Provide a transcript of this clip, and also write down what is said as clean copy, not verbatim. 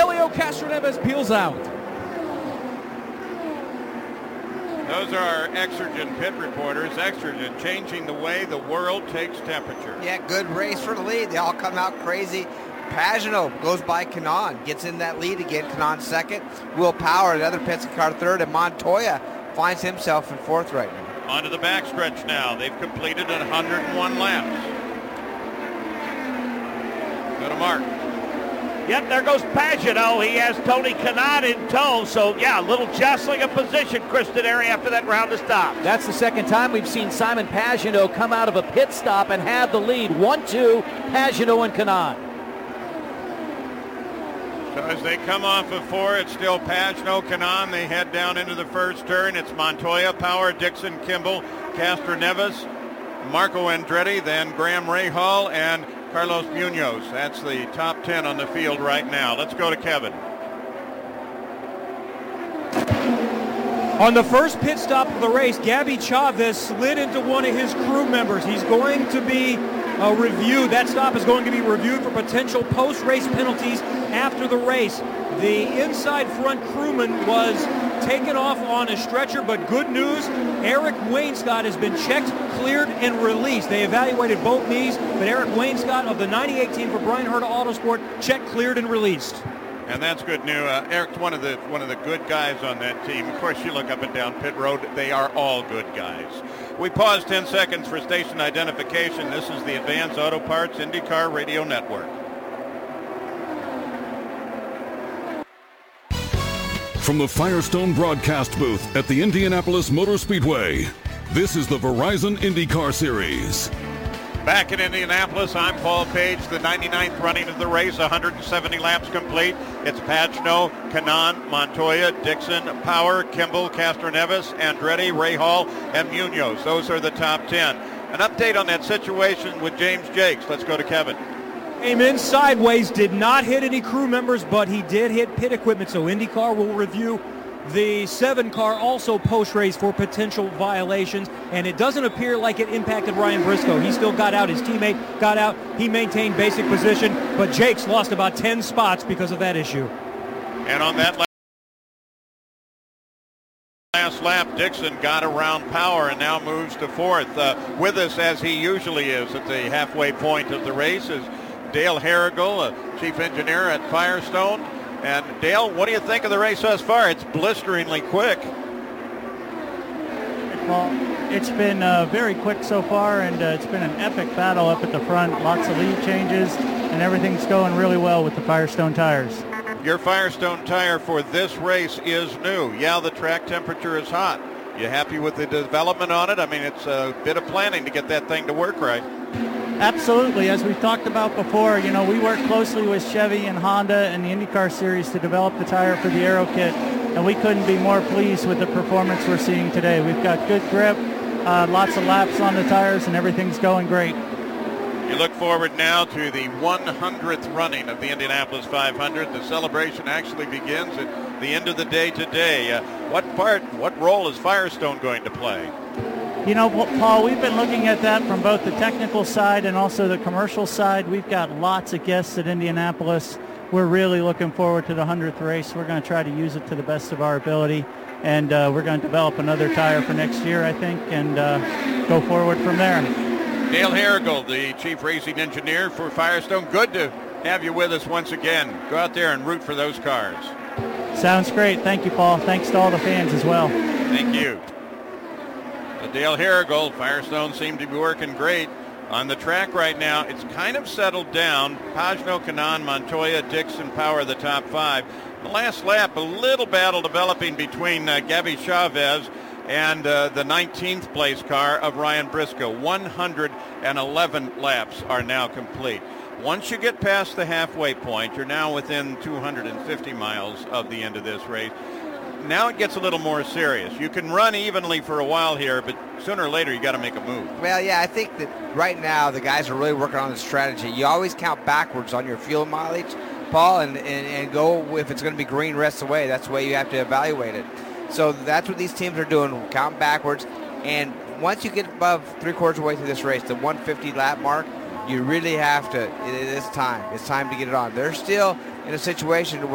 Helio Castroneves peels out. Those are our Exergen pit reporters. Exergen changing the way the world takes temperature. Yeah, good race for the lead. They all come out crazy. Pagano goes by Kanaan, gets in that lead again. Kanaan second. Will Power, another Penske car third, and Montoya finds himself in fourth right now. Onto the backstretch now. They've completed 101 laps. Go to Mark. Yep, there goes Pagano. He has Tony Kanaan in tow. So, yeah, a little jostling of position, Chris Denari, after that round of stops. That's the second time we've seen Simon Pagano come out of a pit stop and have the lead. 1-2, Pagano and Kanaan. So as they come off of 4, it's still Pagano, Kanaan. They head down into the first turn. It's Montoya, Power, Dixon, Kimball, Castroneves, Marco Andretti, then Graham Rahal, and Carlos Munoz. That's the top 10 on the field right now. Let's go to Kevin. On the first pit stop of the race, Gabby Chavez slid into one of his crew members. He's going to be reviewed. That stop is going to be reviewed for potential post-race penalties after the race. The inside front crewman was taken off on a stretcher, but good news, Eric Wainscott has been checked, cleared, and released. They evaluated both knees, but Eric Wainscott of the 98 team for Brian Herta Autosport checked, cleared, and released. And that's good news. Eric's one of the good guys on that team. Of course, you look up and down pit road, they are all good guys. We pause 10 seconds for station identification. This is the Advanced Auto Parts IndyCar Radio Network. From the Firestone broadcast booth at the Indianapolis Motor Speedway, this is the Verizon IndyCar Series. Back in Indianapolis, I'm Paul Page, the 99th running of the race, 170 laps complete. It's Pagano, Kanaan, Montoya, Dixon, Power, Kimball, Castroneves, Andretti, Rahal, and Munoz. Those are the top 10. An update on that situation with James Jakes. Let's go to Kevin. Came in sideways, did not hit any crew members, but he did hit pit equipment, so IndyCar will review the 7 car also post-race for potential violations, and it doesn't appear like it impacted Ryan Briscoe. He still got out. His teammate got out. He maintained basic position, but Jakes lost about 10 spots because of that issue. And on that last lap, Dixon got around Power and now moves to 4th. With us, as he usually is at the halfway point of the race, is Dale Harrigal, chief engineer at Firestone. And Dale, what do you think of the race thus far? It's blisteringly quick. Well, it's been very quick so far, and it's been an epic battle up at the front. Lots of lead changes, and everything's going really well with the Firestone tires. Your Firestone tire for this race is new. Yeah, the track temperature is hot. You happy with the development on it? I mean, it's a bit of planning to get that thing to work right. Absolutely. As we've talked about before, you know, we work closely with Chevy and Honda and the IndyCar Series to develop the tire for the Aero Kit, and we couldn't be more pleased with the performance we're seeing today. We've got good grip, lots of laps on the tires, and everything's going great. You look forward now to the 100th running of the Indianapolis 500. The celebration actually begins at the end of the day today. What role is Firestone going to play? You know, Paul, we've been looking at that from both the technical side and also the commercial side. We've got lots of guests at Indianapolis. We're really looking forward to the 100th race. We're going to try to use it to the best of our ability, and we're going to develop another tire for next year, I think, and go forward from there. Dale Harrigal, the chief racing engineer for Firestone. Good to have you with us once again. Go out there and root for those cars. Sounds great. Thank you, Paul. Thanks to all the fans as well. Thank you. Dale Harrigal, Firestone seemed to be working great on the track right now. It's kind of settled down. Pagano, Kanaan, Montoya, Dixon, Power, the top 5. The last lap, a little battle developing between Gabby Chavez and the 19th place car of Ryan Briscoe. 111 laps are now complete. Once you get past the halfway point, you're now within 250 miles of the end of this race. Now it gets a little more serious. You can run evenly for a while here, but sooner or later you got to make a move. Well, yeah, I think that right now the guys are really working on the strategy. You always count backwards on your fuel mileage, Paul, and go if it's going to be green rest away. That's the way you have to evaluate it. So that's what these teams are doing, count backwards. And once you get above three-quarters of the way through this race, the 150 lap mark, you really have to, it's time. It's time to get it on. They're still in a situation where